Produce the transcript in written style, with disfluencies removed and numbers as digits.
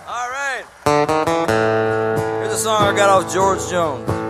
All right. Here's a song I got off George Jones.